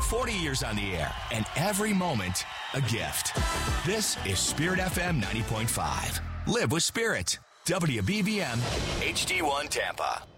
40 years on the air, and every moment a gift. This is Spirit FM 90.5. Live with Spirit. WBBM HD1 Tampa.